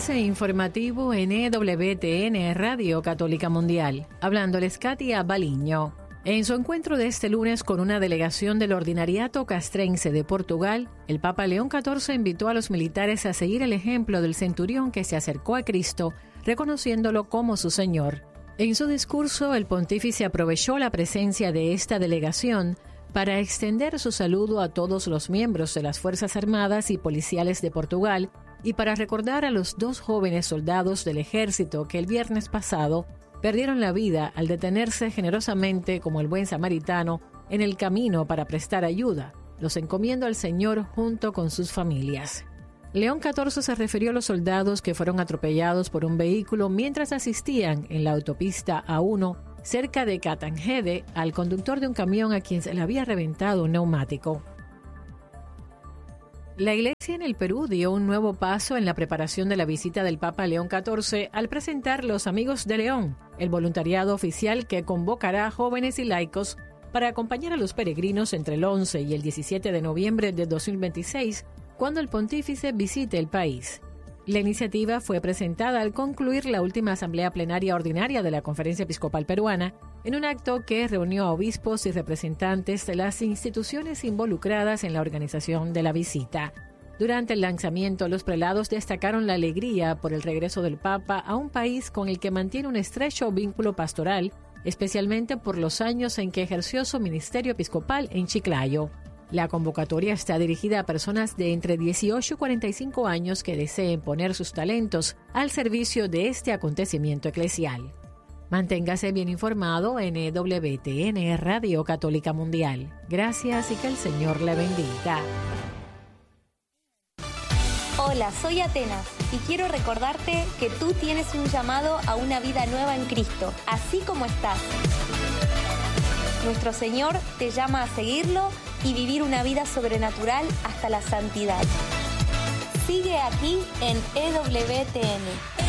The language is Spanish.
Avance informativo en EWTN Radio Católica Mundial. Hablándoles Katia Baliño. En su encuentro de este lunes con una delegación del Ordinariato Castrense de Portugal, el Papa León XIV invitó a los militares a seguir el ejemplo del centurión que se acercó a Cristo, reconociéndolo como su Señor. En su discurso, el pontífice aprovechó la presencia de esta delegación para extender su saludo a todos los miembros de las Fuerzas Armadas y Policiales de Portugal y para recordar a los 2 jóvenes soldados del ejército que el viernes pasado perdieron la vida al detenerse generosamente como el buen samaritano en el camino para prestar ayuda. Los encomiendo al Señor junto con sus familias. León XIV se refirió a los soldados que fueron atropellados por un vehículo mientras asistían en la autopista A1 cerca de Catanjede al conductor de un camión a quien se le había reventado un neumático. La Iglesia en el Perú dio un nuevo paso en la preparación de la visita del Papa León XIV al presentar Los Amigos de León, el voluntariado oficial que convocará a jóvenes y laicos para acompañar a los peregrinos entre el 11 y el 17 de noviembre de 2026, cuando el pontífice visite el país. La iniciativa fue presentada al concluir la última asamblea plenaria ordinaria de la Conferencia Episcopal Peruana, en un acto que reunió a obispos y representantes de las instituciones involucradas en la organización de la visita. Durante el lanzamiento, los prelados destacaron la alegría por el regreso del Papa a un país con el que mantiene un estrecho vínculo pastoral, especialmente por los años en que ejerció su ministerio episcopal en Chiclayo. La convocatoria está dirigida a personas de entre 18 y 45 años que deseen poner sus talentos al servicio de este acontecimiento eclesial. Manténgase bien informado en EWTN Radio Católica Mundial. Gracias y que el Señor le bendiga. Hola, soy Atenas y quiero recordarte que tú tienes un llamado a una vida nueva en Cristo, así como estás. Nuestro Señor te llama a seguirlo y vivir una vida sobrenatural hasta la santidad. Sigue aquí en EWTN.